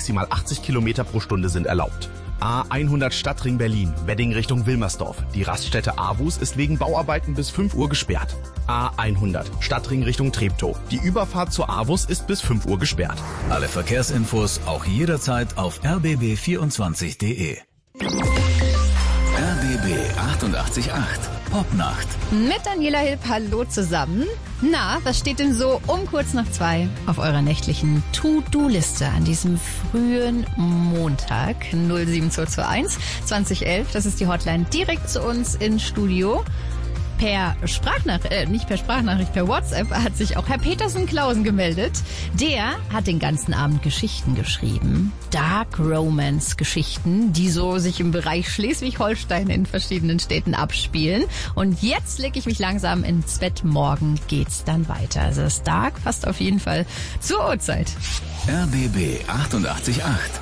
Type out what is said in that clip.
Maximal 80 Kilometer pro Stunde sind erlaubt. A100 Stadtring Berlin, Wedding Richtung Wilmersdorf. Die Raststätte Avus ist wegen Bauarbeiten bis 5 Uhr gesperrt. A100 Stadtring Richtung Treptow. Die Überfahrt zur Avus ist bis 5 Uhr gesperrt. Alle Verkehrsinfos auch jederzeit auf rbb24.de. RBB 888 Popnacht. Mit Daniela Hilp, hallo zusammen. Na, was steht denn so um kurz nach 2 auf eurer nächtlichen To-Do-Liste an diesem frühen Montag 07221 2011? Das ist die Hotline direkt zu uns ins Studio. Per Sprachnachricht, per WhatsApp hat sich auch Herr Petersen-Klausen gemeldet. Der hat den ganzen Abend Geschichten geschrieben. Dark Romance-Geschichten, die so sich im Bereich Schleswig-Holstein in verschiedenen Städten abspielen. Und jetzt lege ich mich langsam ins Bett. Morgen geht's dann weiter. Also das Dark passt auf jeden Fall zur Uhrzeit. RBB 888